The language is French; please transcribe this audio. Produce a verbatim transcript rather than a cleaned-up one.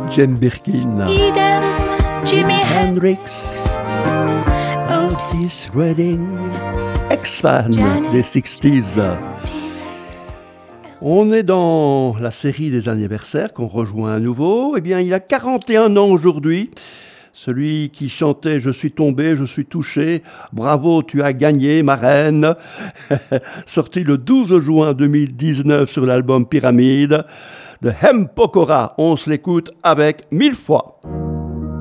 Jane Birkin, Idem, Jimi Hendrix, Otis Otis Redding, ex-fan Janis des sixties. On est dans la série des anniversaires qu'on rejoint à nouveau. Eh bien, il a quarante et un ans aujourd'hui. Celui qui chantait « Je suis tombé, je suis touché, bravo, tu as gagné, ma reine », sorti le douze juin deux mille dix-neuf sur l'album Pyramide de Hem Pokora. On se l'écoute avec mille fois.